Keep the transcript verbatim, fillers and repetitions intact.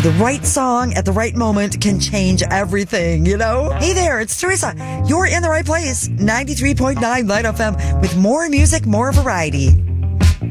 the right song at the right moment can change everything, you know? Hey there, it's Teresa. You're in the right place. ninety-three point nine Light F M with more music, more variety.